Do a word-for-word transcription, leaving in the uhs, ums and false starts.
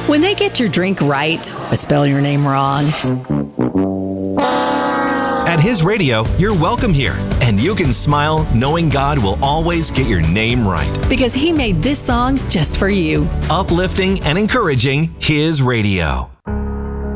When they get your drink right, but spell your name wrong. At His Radio, you're welcome here, and you can smile knowing God will always get your name right. Because He made this song just for you. Uplifting and encouraging His Radio.